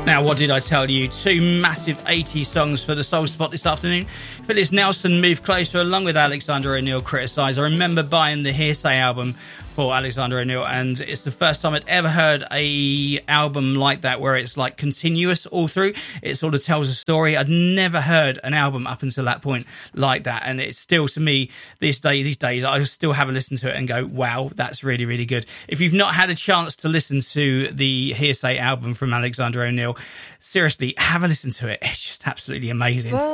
Now, what did I tell you? Two massive 80s songs for the Soul Spot this afternoon. Phyllis Nelson, Move Closer, along with Alexander O'Neal, Criticise. I remember buying the Hearsay album for Alexander O'Neal, and it's the first time I'd ever heard a album like that where it's like continuous all through. It sort of tells a story. I'd never heard an album up until that point like that, and it's still, to me, these days, I still have a listen to it and go, wow, that's really, really good. If you've not had a chance to listen to the Hearsay album from Alexander O'Neal, seriously, have a listen to it. It's just absolutely amazing.